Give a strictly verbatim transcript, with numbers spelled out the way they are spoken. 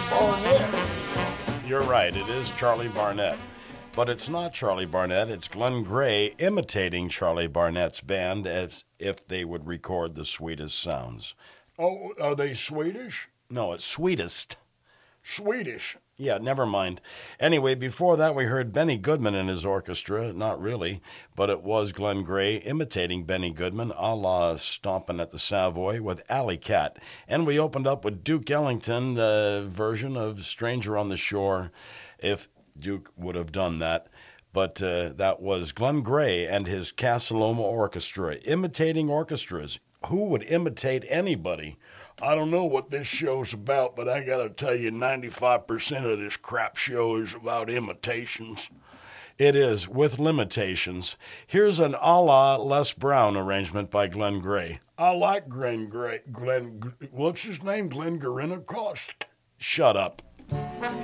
Barnett. You're right, it is Charlie Barnett. But it's not Charlie Barnett, it's Glenn Gray imitating Charlie Barnett's band as if they would record the sweetest sounds. Oh, are they Swedish? No, it's sweetest. Swedish. Yeah, never mind. Anyway, before that we heard Benny Goodman and his orchestra. Not really, but it was Glenn Gray imitating Benny Goodman, a la Stompin' at the Savoy with Alley Cat. And we opened up with Duke Ellington, uh, version of Stranger on the Shore, if Duke would have done that. But uh, that was Glenn Gray and his Casa Loma Orchestra, imitating orchestras. Who would imitate anybody? I don't know what this show's about, but I gotta tell you, ninety-five percent of this crap show is about imitations. It is, with limitations. Here's an a la Les Brown arrangement by Glenn Gray. I like Glenn Gray. Glenn, what's his name? Glenn Garinokosk? Shut up.